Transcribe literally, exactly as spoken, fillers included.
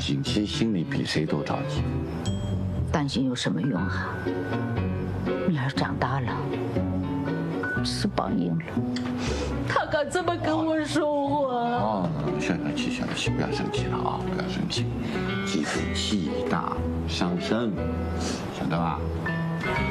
心，其实心里比谁都着急。 担心有什么用啊？女儿长大了，是榜应了，他敢这么跟我说话？ 哦，消消气，消消气，不要生气了啊！不要生气，记住气大伤身，晓得吧？